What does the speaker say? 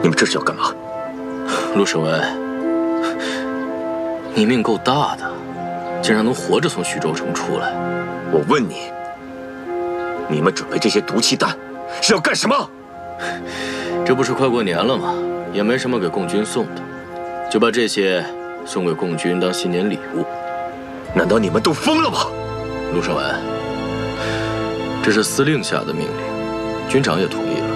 你们这是要干嘛？ 陆审文，你命够大的，竟然能活着从徐州城出来。 我问你，你们准备这些毒气弹是要干什么？ 这不是快过年了吗？也没什么给共军送的，就把这些送给共军当新年礼物。 难道你们都疯了吗？ 陆审文，这是司令下的命令，军长也同意了。